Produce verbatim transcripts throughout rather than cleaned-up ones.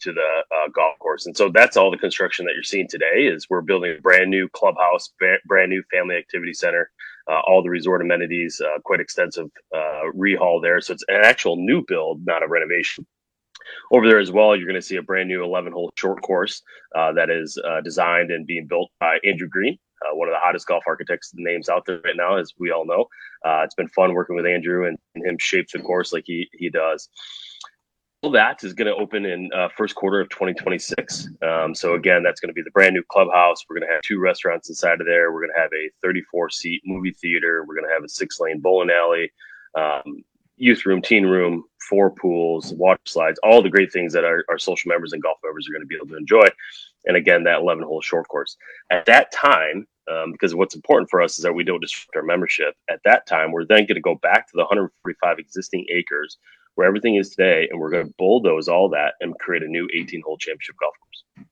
to the uh, golf course. And so that's all the construction that you're seeing today is we're building a brand new clubhouse, brand new family activity center, uh, all the resort amenities, uh, quite extensive uh, rehaul there. So it's an actual new build, not a renovation. Over there as well, you're going to see a brand new eleven hole short course uh, that is uh, designed and being built by Andrew Green, uh, one of the hottest golf architects names out there right now, as we all know. Uh, it's been fun working with Andrew and, and him shape the course like he he does. All that is going to open in uh, first quarter of twenty twenty-six. Um, so again, that's going to be the brand new clubhouse. We're going to have two restaurants inside of there. We're going to have a thirty-four seat movie theater. We're going to have a six lane bowling alley. Um, youth room, teen room, four pools, water slides, all the great things that our, our social members and golf members are going to be able to enjoy. And again, that eleven hole short course. At that time, um, because what's important for us is that we don't disrupt our membership. At that time, we're then going to go back to the one hundred forty-five existing acres where everything is today, and we're going to bulldoze all that and create a new eighteen hole championship golf course.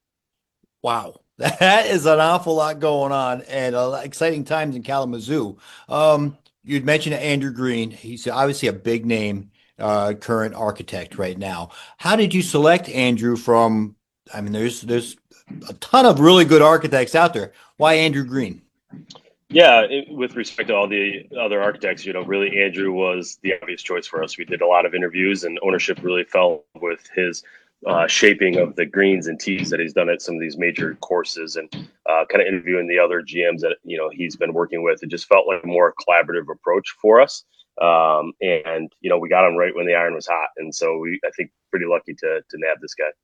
Wow. That is an awful lot going on and uh, exciting times in Kalamazoo. Um, You'd mentioned Andrew Green. He's obviously a big name, uh, current architect right now. How did you select Andrew from? I mean, there's there's a ton of really good architects out there. Why Andrew Green? Yeah, it, with respect to all the other architects, you know, really Andrew was the obvious choice for us. We did a lot of interviews, and ownership really fell with his uh, shaping of the greens and tees that he's done at some of these major courses, and uh, kind of interviewing the other G Ms that you know he's been working with. It just felt like a more collaborative approach for us. Um, and you know, we got him right when the iron was hot, and so we I think pretty lucky to to nab this guy.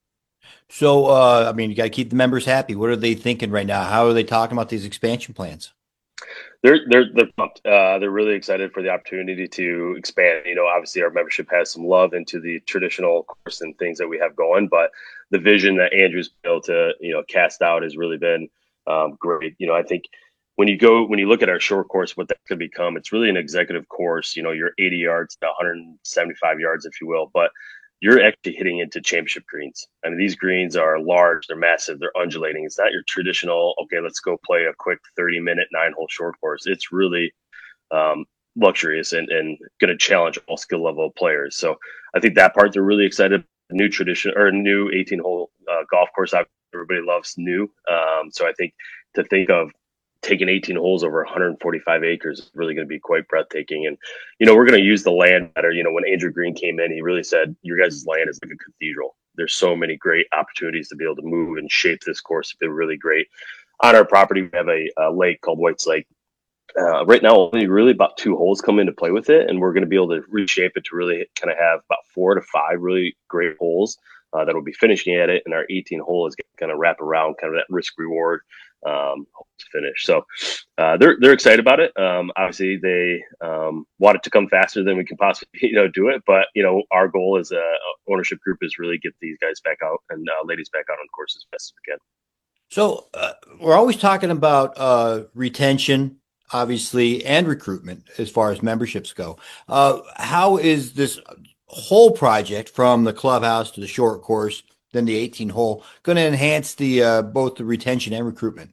So, uh, I mean, you got to keep the members happy. What are they thinking right now? How are they talking about these expansion plans? They're they're they're pumped. Uh, they're really excited for the opportunity to expand. You know, obviously our membership has some love into the traditional course and things that we have going, but the vision that Andrew's been able to you know cast out has really been um, great. You know, I think when you go when you look at our short course, what that could become, it's really an executive course. You know, you're eighty yards to one hundred seventy-five yards, if you will, but you're actually hitting into championship greens. I mean, these greens are large, they're massive, they're undulating. It's not your traditional, okay, let's go play a quick thirty minute nine hole short course. It's really um, luxurious and, and going to challenge all skill level players. So I think that part they're really excited. New tradition or new eighteen hole uh, golf course. Everybody loves new. Um, so I think to think of taking eighteen holes over one hundred forty-five acres is really going to be quite breathtaking. And, you know, we're going to use the land better. You know, when Andrew Green came in, he really said, your guys' land is like a cathedral. There's so many great opportunities to be able to move and shape this course to be really great. On our property, we have a, a lake called White's Lake. Uh, right now, only really about two holes come into play with it, and we're going to be able to reshape it to really kind of have about four to five really great holes uh, that will be finishing at it. And our eighteen hole is going to wrap around kind of that risk reward um, to finish. So uh, they're they're excited about it. Um, obviously, they um, want it to come faster than we can possibly you know do it. But you know, our goal as a ownership group is really get these guys back out and uh, ladies back out on course as best as we can. So, uh, we're always talking about uh, retention, obviously, and recruitment as far as memberships go. Uh, how is this whole project from the clubhouse to the short course, then the eighteen hole, going to enhance the uh, both the retention and recruitment?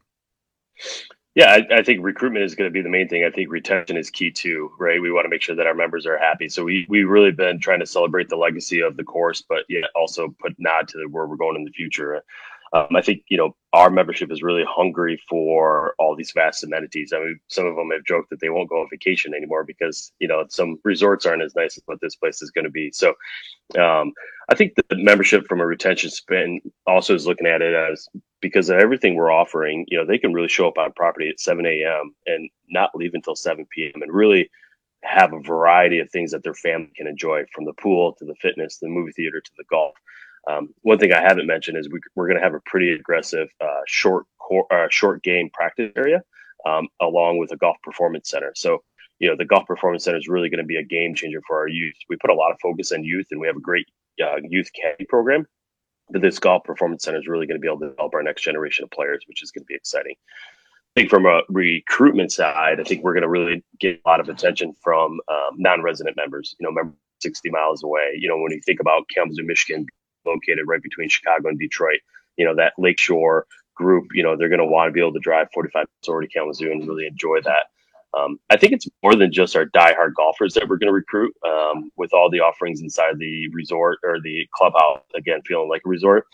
Yeah, I, I think recruitment is going to be the main thing. I think retention is key too, right? We want to make sure that our members are happy. So we we really been trying to celebrate the legacy of the course, but yet also put nod to where we're going in the future. Um, I think you know our membership is really hungry for all these vast amenities. I mean, some of them have joked that they won't go on vacation anymore because you know some resorts aren't as nice as what this place is going to be. So um, I think the membership from a retention spin also is looking at it as because of everything we're offering, you know, they can really show up on property at seven a m and not leave until seven p m and really have a variety of things that their family can enjoy from the pool to the fitness, the movie theater to the golf. Um, one thing I haven't mentioned is we, we're going to have a pretty aggressive uh, short core, uh, short game practice area um, along with a golf performance center. So, you know, the golf performance center is really going to be a game changer for our youth. We put a lot of focus on youth, and we have a great uh, youth caddy program. But this golf performance center is really going to be able to develop our next generation of players, which is going to be exciting. I think from a recruitment side, I think we're going to really get a lot of attention from um, non-resident members. You know, members sixty miles away. You know, when you think about Kalamazoo, Michigan, located right between Chicago and Detroit, you know, that lakeshore group, you know, they're going to want to be able to drive forty-five minutes over to Kalamazoo and really enjoy that. Um, I think it's more than just our diehard golfers that we're going to recruit um, with all the offerings inside the resort or the clubhouse, again, feeling like a resort.